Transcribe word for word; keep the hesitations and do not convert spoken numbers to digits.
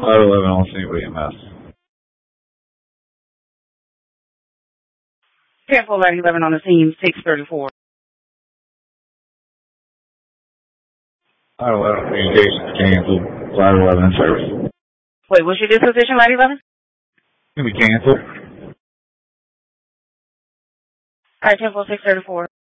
five eleven on Saint William, Mass. ten four eleven on the scene, six thirty-four. five eleven communications canceled. five eleven service. Wait, what's your disposition, Light eleven? Can be canceled. All right, ten four six thirty-four.